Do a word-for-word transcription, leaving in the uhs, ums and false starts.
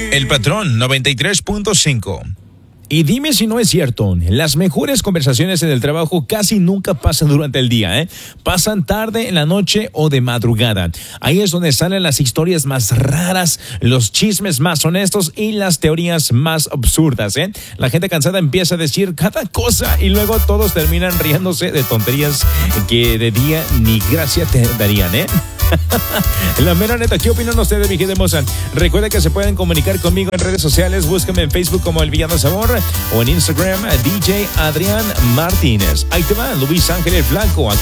El Patrón noventa y tres punto cinco. Y dime si no es cierto, las mejores conversaciones en el trabajo casi nunca pasan durante el día, ¿eh? Pasan tarde en la noche o de madrugada. Ahí es donde salen las historias más raras, los chismes más honestos y las teorías más absurdas, ¿eh? La gente cansada empieza a decir cada cosa y luego todos terminan riéndose de tonterías que de día ni gracia te darían, ¿eh? La mera neta, ¿qué opinan ustedes, mi gente hermosa? Recuerda que se pueden comunicar conmigo en redes sociales. Búscame en Facebook como El Villano Sabor o en Instagram D J Adrián Martínez. Ahí te va Luis Ángel el Flaco.